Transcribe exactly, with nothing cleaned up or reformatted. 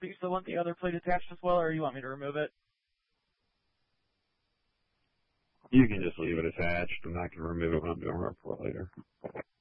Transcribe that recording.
But you still want the other plate attached as well, or you want me to remove it? You can just leave it attached. I'm not going to remove it when I'm doing report later.